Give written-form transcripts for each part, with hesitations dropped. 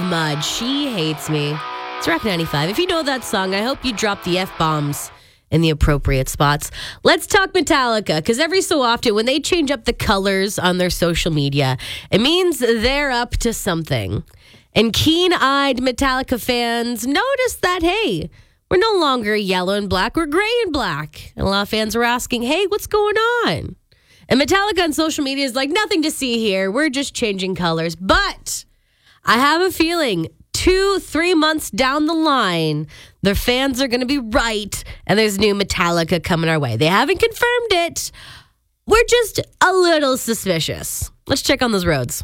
Mud. She Hates Me. It's Rock 95. If you know that song, I hope you drop the F-bombs in the appropriate spots. Let's talk Metallica, because every so often when they change up the colors on their social media, it means they're up to something. And keen-eyed Metallica fans noticed that, hey, we're no longer yellow and black, we're gray and black. And a lot of fans were asking, hey, what's going on? And Metallica on social media is like, nothing to see here. We're just changing colors. But I have a feeling 2-3 months down the line, their fans are going to be right, and there's new Metallica coming our way. They haven't confirmed it. We're just a little suspicious. Let's check on those roads.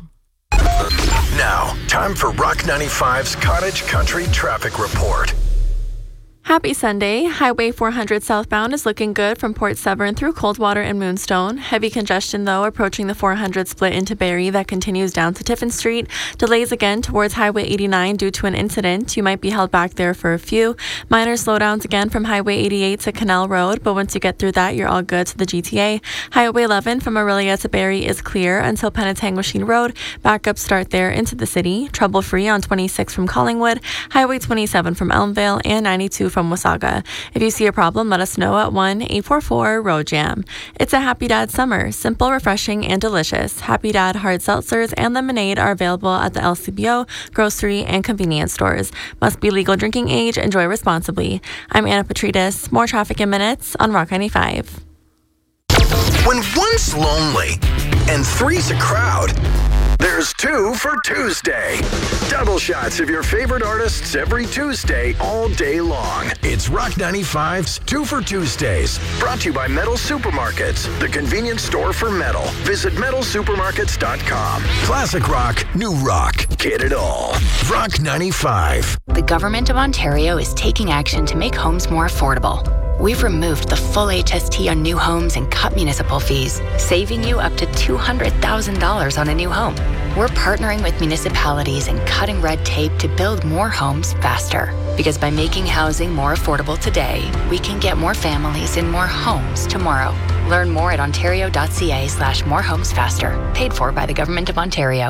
Now, time for Rock 95's Cottage Country Traffic Report. Happy Sunday. Highway 400 southbound is looking good from Port Severn through Coldwater and Moonstone. Heavy congestion, though, approaching the 400 split into Barrie that continues down to Tiffin Street. Delays again towards Highway 89 due to an incident. You might be held back there for a few. Minor slowdowns again from Highway 88 to Canal Road, but once you get through that, you're all good to the GTA. Highway 11 from Aurelia to Barrie is clear until Penetang Road. Backups start there into the city. Trouble-free on 26 from Collingwood, Highway 27 from Elmvale, and 92 from Wasaga. If you see a problem, let us know at 1-844-ROAD-JAM. It's a Happy Dad summer. Simple, refreshing, and delicious. Happy Dad hard seltzers and lemonade are available at the LCBO, grocery, and convenience stores. Must be legal drinking age. Enjoy responsibly. I'm Anna Petridis. More traffic in minutes on Rock 95. When one's lonely and three's a crowd, there's two for Tuesday. Double shots of your favorite artists every Tuesday, all day long. It's Rock 95's Two for Tuesdays. Brought to you by Metal Supermarkets, the convenience store for metal. Visit metalsupermarkets.com. Classic rock, new rock, get it all. Rock 95. The Government of Ontario is taking action to make homes more affordable. We've removed the full HST on new homes and cut municipal fees, saving you up to $200,000 on a new home. We're partnering with municipalities and cutting red tape to build more homes faster. Because by making housing more affordable today, we can get more families in more homes tomorrow. Learn more at ontario.ca/morehomesfaster. Paid for by the Government of Ontario.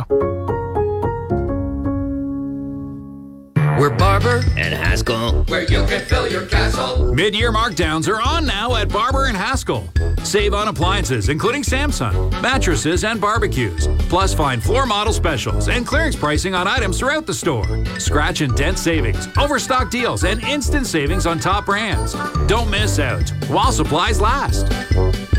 We're Barber and Haskell, where you can fill your castle. Mid-year markdowns are on now at Barber and Haskell. Save on appliances, including Samsung, mattresses, and barbecues. Plus, find floor model specials and clearance pricing on items throughout the store. Scratch and dent savings, overstock deals, and instant savings on top brands. Don't miss out while supplies last.